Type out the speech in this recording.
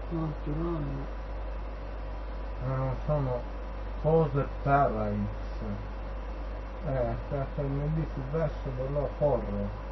naturali. Sono cose per X. Mi dice il verso della corre.